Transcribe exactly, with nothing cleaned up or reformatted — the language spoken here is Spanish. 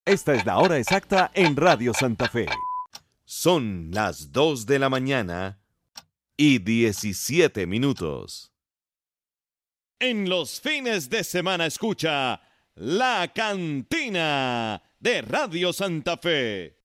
Esta es la hora exacta en Radio Santa Fe. Son las dos de la mañana y diecisiete minutos. En los fines de semana escucha La Cantina de Radio Santa Fe.